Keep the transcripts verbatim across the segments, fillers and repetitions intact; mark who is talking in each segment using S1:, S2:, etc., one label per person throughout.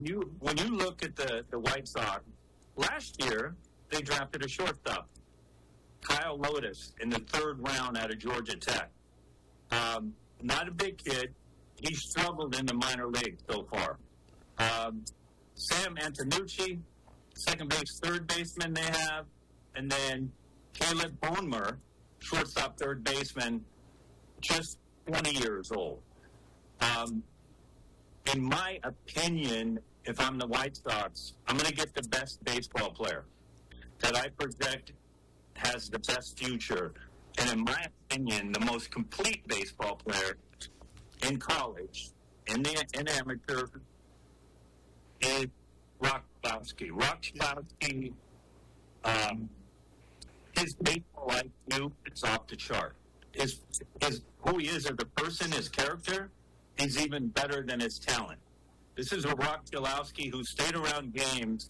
S1: you when you look at the, the White Sox, last year they drafted a shortstop, Kyle Lotus, in the third round out of Georgia Tech. Um, not a big kid. He struggled in the minor leagues so far. Um, Sam Antonucci, second base, third baseman they have, and then Caleb Bonemer, shortstop, third baseman, just twenty years old. Um, in my opinion, if I'm the White Sox, I'm going to get the best baseball player that I project has the best future. And in my opinion, the most complete baseball player in college, in the in amateur, is Rock Chlowski. Rock Chlowski, um, his baseball I Q is off the chart. His, his, who he is as a person, his character, is even better than his talent. This is a Rock Chlowski who stayed around games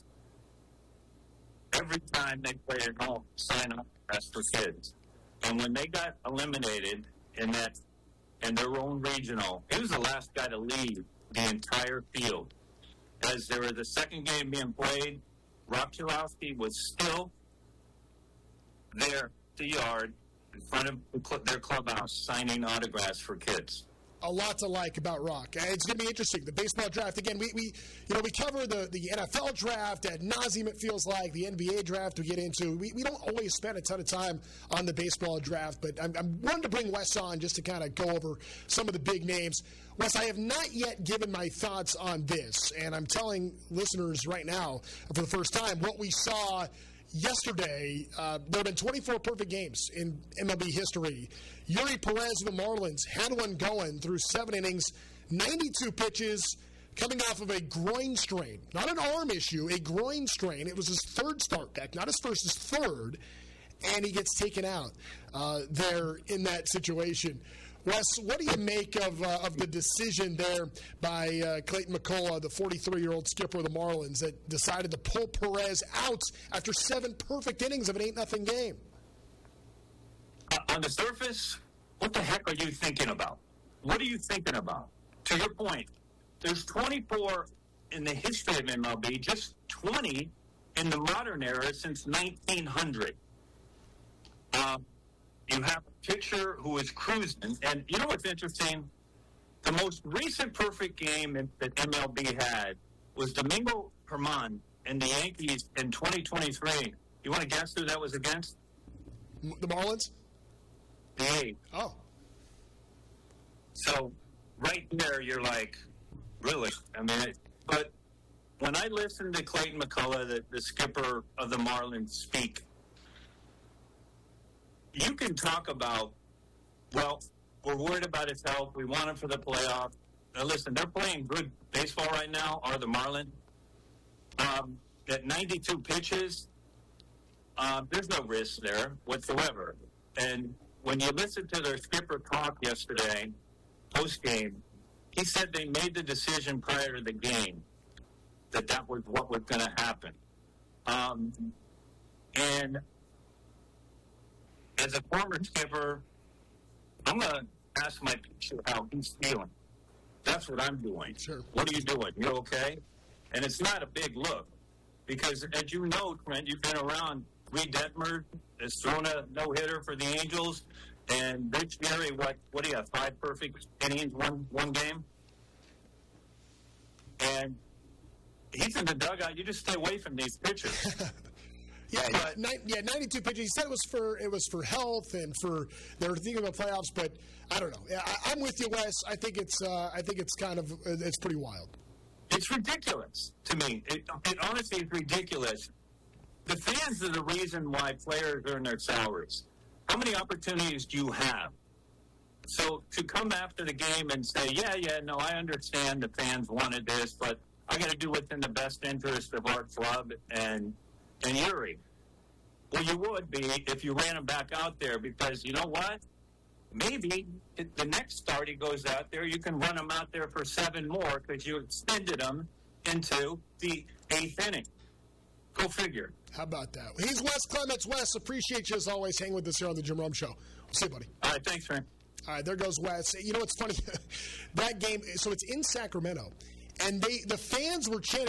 S1: every time they played at home, sign up for kids. And when they got eliminated in that in their own regional, he was the last guy to leave the entire field. As there was the second game being played, Rock Chlowski was still there at the yard in front of their clubhouse signing autographs for kids.
S2: A lot to like about Rock. It's going to be interesting. The baseball draft, again, we, we you know we cover the, the N F L draft ad nauseum, it feels like, the N B A draft we get into. We, we don't always spend a ton of time on the baseball draft, but I'm, I'm wanting to bring Wes on just to kind of go over some of the big names. Wes, I have not yet given my thoughts on this, and I'm telling listeners right now for the first time what we saw yesterday. Uh, there have been twenty-four perfect games in M L B history. Yuri Perez of the Marlins had one going through seven innings, ninety-two pitches, coming off of a groin strain. Not an arm issue, a groin strain. It was his third start back, not his first, his third, and he gets taken out uh, there in that situation. Wes, what do you make of uh, of the decision there by uh, Clayton McCullough, the forty-three-year-old skipper of the Marlins, that decided to pull Perez out after seven perfect innings of an eight nothing game?
S1: Uh, on the surface, what the heck are you thinking about? What are you thinking about? To your point, there's twenty-four in the history of M L B, just twenty in the modern era since nineteen hundred. Um, You have a pitcher who is cruising. And you know what's interesting? The most recent perfect game that M L B had was Domingo Germán and the Yankees in twenty twenty-three. You want to guess who that was against?
S2: The Marlins?
S1: The A's.
S2: Oh.
S1: So right there, you're like, really? I mean, it, but when I listen to Clayton McCullough, the, the skipper of the Marlins, speak, you can talk about, well, we're worried about his health. We want him for the playoffs. Now, listen, they're playing good baseball right now, are the Marlins. Um, at ninety-two pitches, uh, there's no risk there whatsoever. And when you listen to their skipper talk yesterday, post-game, he said they made the decision prior to the game that that was what was going to happen. Um, and as a former skipper, I'm going to ask my pitcher how he's feeling. That's what I'm doing.
S2: Sure.
S1: What are you doing? You okay? And it's not a big look because, as you know, Trent, you've been around. Reed Detmer has thrown a no-hitter for the Angels, and Rich Murray, what, what do you have, five perfect innings, one, one game? And he's in the dugout. You just stay away from these pitchers.
S2: Yeah, but, yeah, ninety-two pitches. He said it was for it was for health and for they were thinking about playoffs, but I don't know. I, I'm with you, Wes. I think it's uh, I think it's kind of it's pretty wild.
S1: It's ridiculous to me. It, it honestly is ridiculous. The fans are the reason why players earn their salaries. How many opportunities do you have? So to come after the game and say, yeah, yeah, no, I understand the fans wanted this, but I got to do what's in the best interest of our club and. And Yuri, well, you would be if you ran him back out there because you know what? Maybe it, the next start he goes out there, you can run him out there for seven more because you extended him into the eighth inning. Go figure.
S2: How about that? He's Wes Clements. Wes, appreciate you as always. Hang with us here on the Jim Rome Show. We'll see you, buddy.
S1: All right, thanks, man.
S2: All right, there goes Wes. You know what's funny? That game, so it's in Sacramento. and they the fans were chanting.